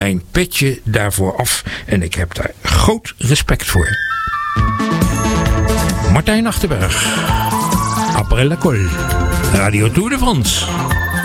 mijn petje daarvoor af. En ik heb daar groot respect voor. Martijn Achterberg. Après la colle. Radio Tour de France.